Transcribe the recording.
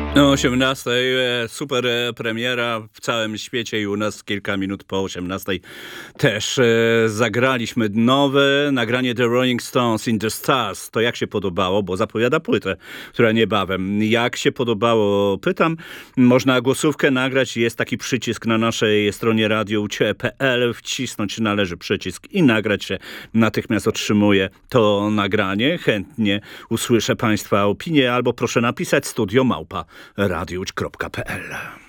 O 18:00 super premiera w całym świecie i u nas kilka minut po 18:00 też zagraliśmy nowe nagranie The Rolling Stones In The Stars. To jak się podobało, bo zapowiada płytę, która niebawem. Jak się podobało, pytam. Można głosówkę nagrać, jest taki przycisk na naszej stronie radio.pl, wcisnąć należy przycisk i nagrać się. Natychmiast otrzymuje to nagranie. Chętnie usłyszę Państwa opinię albo proszę napisać studio@radiuć.pl.